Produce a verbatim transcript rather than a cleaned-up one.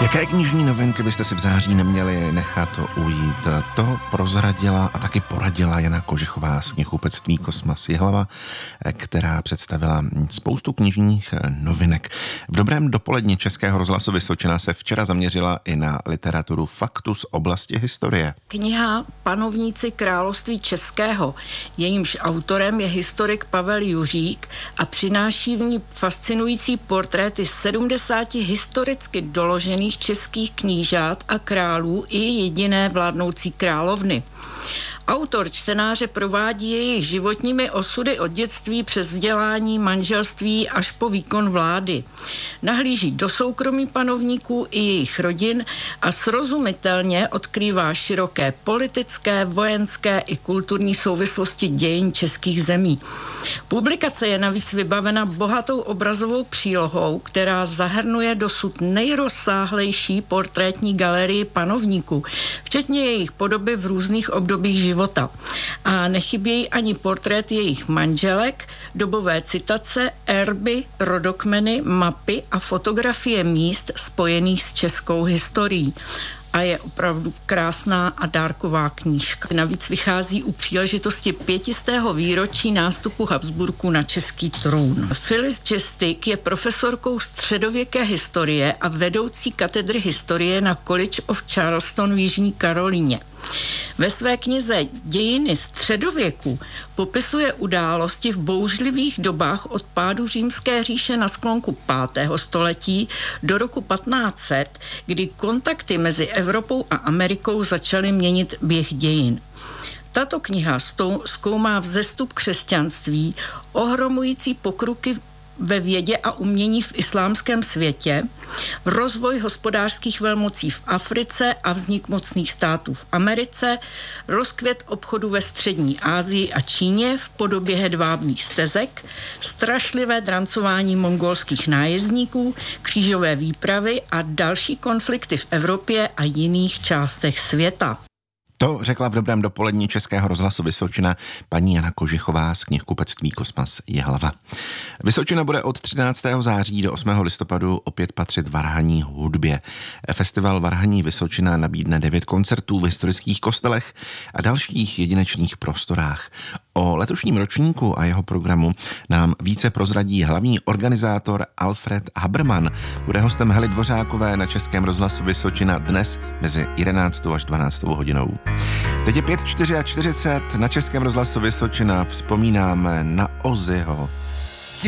Jaké knižní novinky byste si v září neměli nechat ujít? To prozradila a taky poradila Jana Kožichová z knihkupectví Kosmas Jihlava, která představila spoustu knižních novinek. V dobrém dopoledni Českého rozhlasu Vysočina se včera zaměřila i na literaturu faktu z oblasti historie. Kniha Panovníci království českého, jejímž autorem je historik Pavel Juřík a přináší v ní fascinující portréty sedmdesáti historicky doložených českých knížat a králů i jediné vládnoucí královny. Autor čtenáře provádí jejich životními osudy od dětství přes vzdělání, manželství až po výkon vlády. Nahlíží do soukromí panovníků i jejich rodin a srozumitelně odkrývá široké politické, vojenské i kulturní souvislosti dějin českých zemí. Publikace je navíc vybavena bohatou obrazovou přílohou, která zahrnuje dosud nejrozsáhlejší portrétní galerii panovníků, včetně jejich podoby v různých obdobích života. A nechybějí ani portrét jejich manželek, dobové citace, erby, rodokmeny, mapy a fotografie míst spojených s českou historií. A je opravdu krásná a dárková knížka. Navíc vychází u příležitosti pětistého výročí nástupu Habsburků na český trůn. Phyllis Chestik je profesorkou středověké historie a vedoucí katedry historie na College of Charleston v Jižní Karolíně. Ve své knize Dějiny středověku popisuje události v bouřlivých dobách od pádu Římské říše na sklonku pátého století do roku patnáct set, kdy kontakty mezi Evropou a Amerikou začaly měnit běh dějin. Tato kniha zkoumá vzestup křesťanství, ohromující pokroky ve vědě a umění v islámském světě, rozvoj hospodářských velmocí v Africe a vznik mocných států v Americe, rozkvět obchodu ve střední Asii a Číně v podobě hedvábných stezek, strašlivé drancování mongolských nájezdníků, křížové výpravy a další konflikty v Evropě a jiných částech světa. To řekla v dobrém dopolední Českého rozhlasu Vysočina paní Jana Kožichová z knihkupectví Kosmas Jihlava. Vysočina bude od třináctého září do osmého listopadu opět patřit varhanní hudbě. Festival Varhaní Vysočina nabídne devět koncertů v historických kostelech a dalších jedinečných prostorách. O letošním ročníku a jeho programu nám více prozradí hlavní organizátor Alfred Habermann. Bude hostem Hely Dvořákové na Českém rozhlasu Vysočina dnes mezi jedenáctou až dvanáctou hodinou. Teď je pět čtyřicet čtyři na Českém rozhlasu Vysočina, vzpomínáme na Ozzyho.